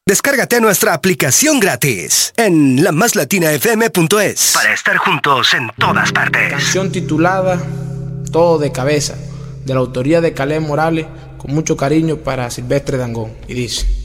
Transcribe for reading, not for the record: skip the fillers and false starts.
Descárgate nuestra aplicación gratis en lamáslatinafm.es para estar juntos en todas partes. Canción titulada Todo de Cabeza, de la autoría de Caleb Morales, con mucho cariño para Silvestre Dangond, y dice: